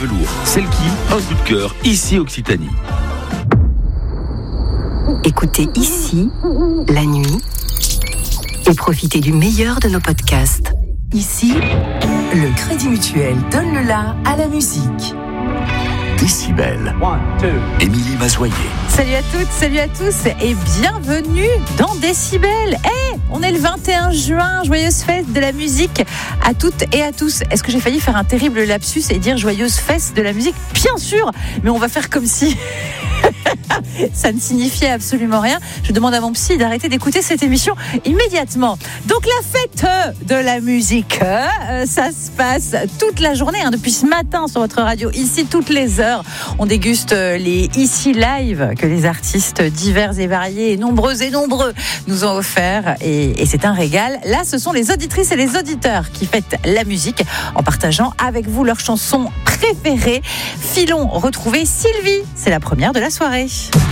Velours, celle qui, un coup de cœur, ici Occitanie. Écoutez ici, la nuit, et profitez du meilleur de nos podcasts. Ici, le Crédit Mutuel donne le la à la musique. Décibel. Émilie Mazoyer. Salut à toutes, salut à tous et bienvenue dans Décibel. On est le 21 juin, joyeuse fête de la musique à toutes et à tous. Est-ce que j'ai failli faire un terrible lapsus et dire joyeuse fête de la musique ? Bien sûr, mais on va faire comme si ça ne signifiait absolument rien. Je demande à mon psy d'arrêter d'écouter cette émission immédiatement. Donc la fête de la musique, ça se passe toute la journée, depuis ce matin sur votre radio, ici toutes les heures. On déguste les Ici Live que les artistes divers et variés et nombreux nous ont offert et c'est un régal. Là, ce sont les auditrices et les auditeurs qui fêtent la musique en partageant avec vous leurs chansons préférées. Filons retrouver Sylvie, c'est la première de la soirée.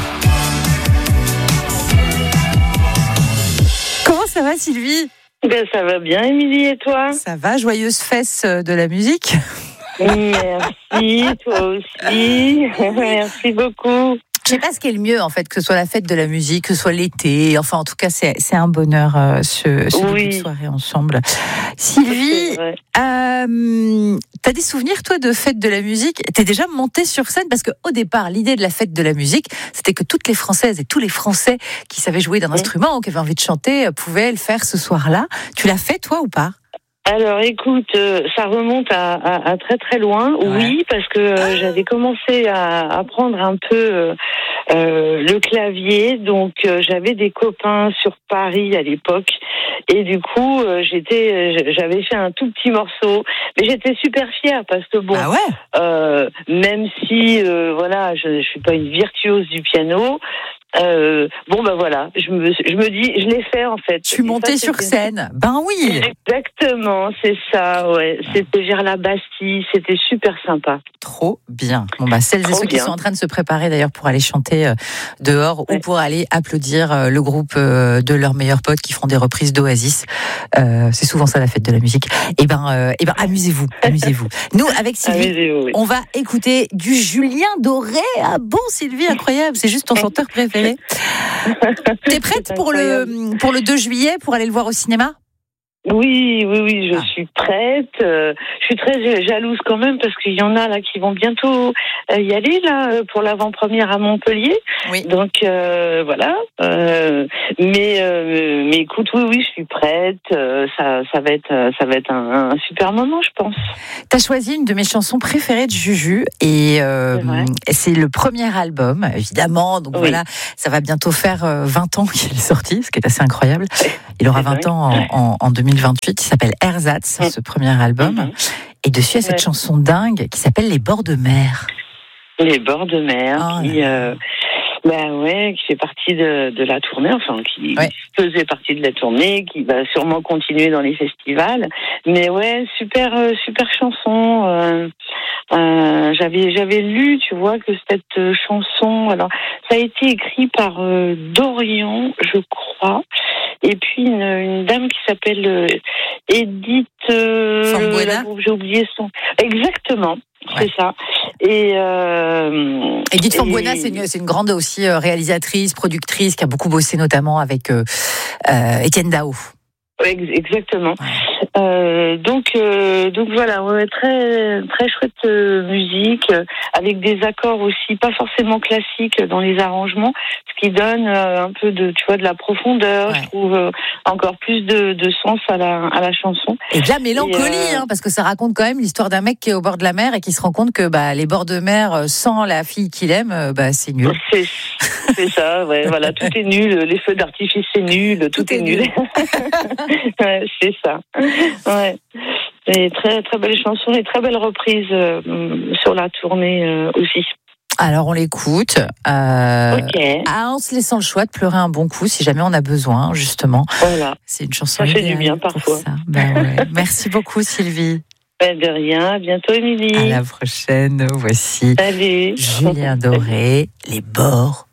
Comment ça va Sylvie ? Ça va bien Émilie, et toi ? Ça va, joyeuse fesse de la musique. Merci, toi aussi. Merci beaucoup. Je sais pas ce qui est le mieux en fait, que ce soit la fête de la musique, que ce soit l'été. Enfin, en tout cas, c'est un bonheur ce début de soirée ensemble. Sylvie, t'as des souvenirs toi de fête de la musique ? T'es déjà montée sur scène parce que au départ, l'idée de la fête de la musique, c'était que toutes les Françaises et tous les Français qui savaient jouer d'un instrument ou qui avaient envie de chanter pouvaient le faire ce soir-là. Tu l'as fait toi ou pas ? Alors écoute, ça remonte à très très loin. Ouais. Oui, parce que j'avais commencé à apprendre un peu le clavier, donc j'avais des copains sur Paris à l'époque, et du coup j'avais fait un tout petit morceau, mais j'étais super fière parce que bon, même si voilà, je suis pas une virtuose du piano. Voilà, je me dis, je l'ai fait en fait. Tu montais sur scène, ben oui. Exactement, c'est ça, ouais. C'était vers la Bastille, c'était super sympa. Trop bien. Celles et ceux qui sont en train de se préparer d'ailleurs pour aller chanter dehors ou pour aller applaudir le groupe de leurs meilleurs potes qui feront des reprises d'Oasis. C'est souvent ça la fête de la musique. Et ben, amusez-vous. Nous, avec Sylvie, on va écouter du Julien Doré. Ah bon, Sylvie, incroyable. C'est juste ton chanteur préféré. T'es prête pour le 2 juillet pour aller le voir au cinéma ? Oui, je suis prête. Je suis très jalouse quand même parce qu'il y en a là qui vont bientôt y aller là pour l'avant-première à Montpellier. Oui. Donc voilà. Mais écoute, oui, je suis prête. Ça va être un super moment, je pense. T'as choisi une de mes chansons préférées de Juju et c'est le premier album, évidemment. Donc voilà, ça va bientôt faire 20 ans qu'il est sorti, ce qui est assez incroyable. Il aura 20 ans en 2028. Il s'appelle Ersatz, ce premier album. Et dessus, il y a cette chanson dingue qui s'appelle Les bords de mer. Les bords de mer, qui fait partie de la tournée, qui faisait partie de la tournée, qui va sûrement continuer dans les festivals. Mais super chanson. J'avais lu, tu vois, que cette chanson, alors ça a été écrit par Dorian, je crois, et puis une dame qui s'appelle Edith. J'ai oublié son. Exactement. C'est ça. Et Edith Fambuena, c'est une grande aussi réalisatrice, productrice, qui a beaucoup bossé notamment avec Étienne Dao. Exactement. Donc voilà, très très chouette musique avec des accords aussi pas forcément classiques dans les arrangements, ce qui donne un peu de la profondeur, je trouve encore plus de sens à la chanson. Et de la mélancolie, parce que ça raconte quand même l'histoire d'un mec qui est au bord de la mer et qui se rend compte que les bords de mer sans la fille qu'il aime, c'est nul. C'est ça, voilà, tout est nul, les feux d'artifice c'est nul, tout est nul. C'est ça. Ouais. Et très très belle chanson et très belle reprise sur la tournée aussi. Alors on l'écoute en se laissant le choix de pleurer un bon coup si jamais on a besoin, justement. Voilà. C'est une chanson ça fait du bien parfois. Merci beaucoup Sylvie. De rien, à bientôt Émilie. À la prochaine. Voici Salut. Julien Doré, Les bords